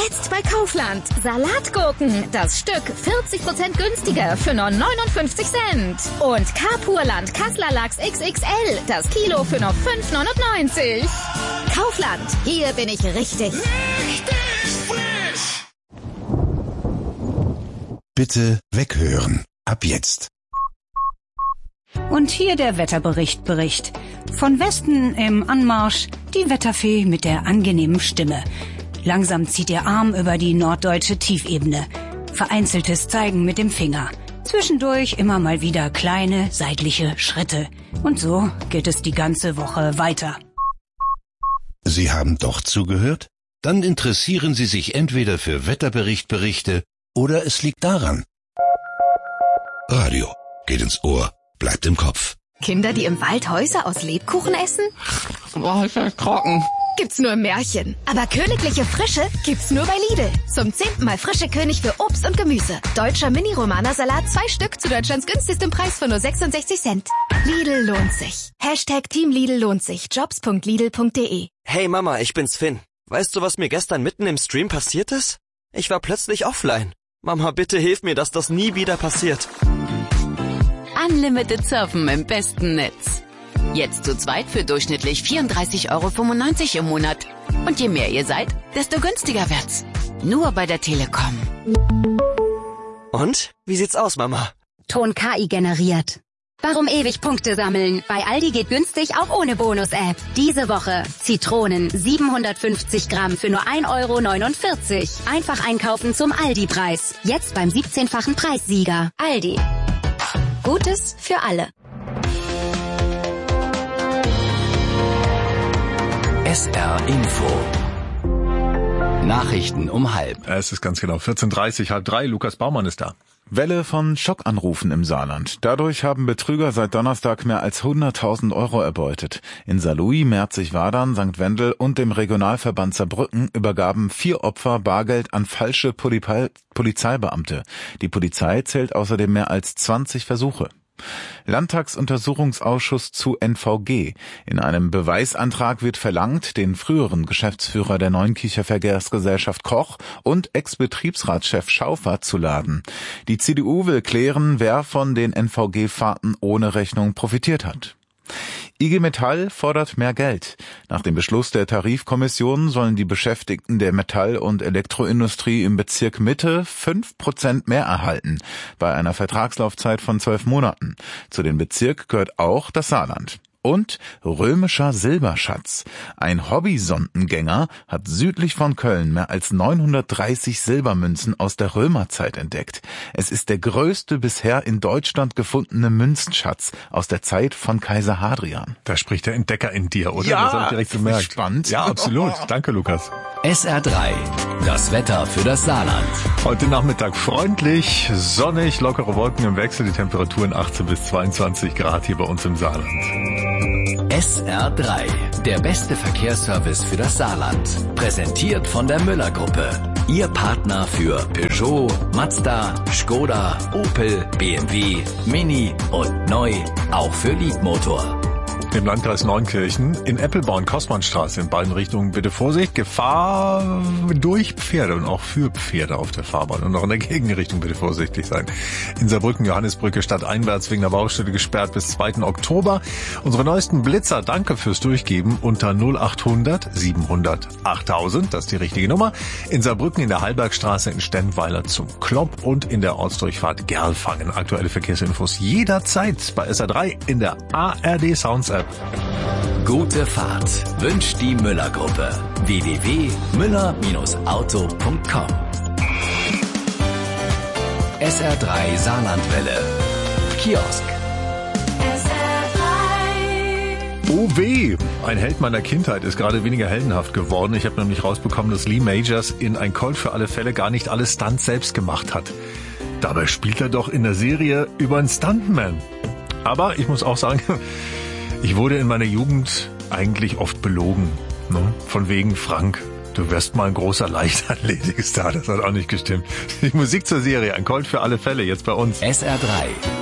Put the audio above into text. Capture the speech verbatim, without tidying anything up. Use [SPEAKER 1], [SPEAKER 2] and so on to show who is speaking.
[SPEAKER 1] Jetzt bei Kaufland. Salatgurken. Das Stück vierzig Prozent günstiger für nur neunundfünfzig Cent. Und Kapurland Kasseler Lachs X X L. Das Kilo für nur fünf neunundneunzig. Kaufland. Hier bin ich richtig.
[SPEAKER 2] Richtig frisch!
[SPEAKER 3] Bitte weghören. Ab jetzt.
[SPEAKER 4] Und hier der Wetterbericht Bericht. Von Westen im Anmarsch die Wetterfee mit der angenehmen Stimme. Langsam zieht ihr Arm über die norddeutsche Tiefebene. Vereinzeltes Zeigen mit dem Finger. Zwischendurch immer mal wieder kleine seitliche Schritte. Und so geht es die ganze Woche weiter.
[SPEAKER 3] Sie haben doch zugehört? Dann interessieren Sie sich entweder für Wetterberichtberichte oder es liegt daran. Radio geht ins Ohr, bleibt im Kopf.
[SPEAKER 1] Kinder, die im Wald Häuser aus Lebkuchen essen?
[SPEAKER 2] Boah, ist ja trocken.
[SPEAKER 1] Gibt's nur im Märchen. Aber königliche Frische gibt's nur bei Lidl. Zum zehnten Mal frische König für Obst und Gemüse. Deutscher Mini-Romana-Salat, zwei Stück zu Deutschlands günstigstem Preis für nur sechsundsechzig Cent. Lidl lohnt sich. Hashtag Team Lidl lohnt sich. Jobs punkt lidl punkt de.
[SPEAKER 5] Hey Mama, ich bin's Finn. Weißt du, was mir gestern mitten im Stream passiert ist? Ich war plötzlich offline. Mama, bitte hilf mir, dass das nie wieder passiert.
[SPEAKER 6] Unlimited Surfen im besten Netz. Jetzt zu zweit für durchschnittlich vierunddreißig Euro fünfundneunzig im Monat. Und je mehr ihr seid, desto günstiger wird's. Nur bei der Telekom.
[SPEAKER 5] Und? Wie sieht's aus, Mama?
[SPEAKER 7] Ton K I generiert. Warum ewig Punkte sammeln? Bei Aldi geht günstig auch ohne Bonus-App. Diese Woche Zitronen siebenhundertfünfzig Gramm für nur ein Euro neunundvierzig. Einfach einkaufen zum Aldi-Preis. Jetzt beim siebzehnfachen Preissieger. Aldi. Gutes für alle.
[SPEAKER 8] S R Info. Nachrichten um halb.
[SPEAKER 9] Es ist ganz genau vierzehn Uhr dreißig, halb drei. Lukas Baumann ist da.
[SPEAKER 10] Welle von Schockanrufen im Saarland. Dadurch haben Betrüger seit Donnerstag mehr als hunderttausend Euro erbeutet. In Saarlouis, Merzig-Wadern, Sankt Wendel und dem Regionalverband Saarbrücken übergaben vier Opfer Bargeld an falsche Poli- Polizeibeamte. Die Polizei zählt außerdem mehr als zwanzig Versuche. Landtagsuntersuchungsausschuss zu N V G. In einem Beweisantrag wird verlangt, den früheren Geschäftsführer der Neunkircher Verkehrsgesellschaft Koch und Ex-Betriebsratschef Schaufer zu laden. Die C D U will klären, wer von den N V G-Fahrten ohne Rechnung profitiert hat. I G Metall fordert mehr Geld. Nach dem Beschluss der Tarifkommission sollen die Beschäftigten der Metall- und Elektroindustrie im Bezirk Mitte fünf Prozent mehr erhalten, bei einer Vertragslaufzeit von zwölf Monaten. Zu dem Bezirk gehört auch das Saarland. Und römischer Silberschatz. Ein Hobbysondengänger hat südlich von Köln mehr als neunhundertdreißig Silbermünzen aus der Römerzeit entdeckt. Es ist der größte bisher in Deutschland gefundene Münzschatz aus der Zeit von Kaiser Hadrian.
[SPEAKER 9] Da spricht der Entdecker in dir, oder?
[SPEAKER 10] Ja,
[SPEAKER 9] das habe ich direkt gemerkt.
[SPEAKER 10] Spannend.
[SPEAKER 9] Ja, absolut. Danke, Lukas.
[SPEAKER 8] S R drei. Das Wetter für das Saarland.
[SPEAKER 9] Heute Nachmittag freundlich, sonnig, lockere Wolken im Wechsel, die Temperaturen achtzehn bis zweiundzwanzig Grad hier bei uns im Saarland.
[SPEAKER 8] S R drei. Der beste Verkehrsservice für das Saarland. Präsentiert von der Müller-Gruppe. Ihr Partner für Peugeot, Mazda, Skoda, Opel, B M W, Mini und neu auch für Leadmotor.
[SPEAKER 9] Im Landkreis Neunkirchen, in Eppelborn, Kostmannstraße, in beiden Richtungen bitte Vorsicht, Gefahr durch Pferde und auch für Pferde auf der Fahrbahn und auch in der Gegenrichtung bitte vorsichtig sein. In Saarbrücken, Johannisbrücke stadteinwärts wegen der Baustelle gesperrt bis zweiten Oktober. Unsere neuesten Blitzer, danke fürs Durchgeben, unter null achthundert siebenhundert achttausend, das ist die richtige Nummer. In Saarbrücken in der Hallbergstraße in Stendweiler zum Klopp und in der Ortsdurchfahrt Gerlfangen. Aktuelle Verkehrsinfos jederzeit bei S R drei in der A R D Sounds App.
[SPEAKER 8] Gute Fahrt wünscht die Müller-Gruppe. w w w punkt müller auto punkt com. S R drei Saarlandwelle. Kiosk.
[SPEAKER 2] S R drei.
[SPEAKER 9] Oh weh, ein Held meiner Kindheit ist gerade weniger heldenhaft geworden. Ich habe nämlich rausbekommen, dass Lee Majors in Ein Colt für alle Fälle gar nicht alle Stunts selbst gemacht hat. Dabei spielt er doch in der Serie über einen Stuntman. Aber ich muss auch sagen, ich wurde in meiner Jugend eigentlich oft belogen. Ne? Von wegen, Frank, du wirst mal ein großer Leichtathletikstar. Das hat auch nicht gestimmt. Die Musik zur Serie, Ein Colt für alle Fälle, jetzt bei uns.
[SPEAKER 8] S R drei.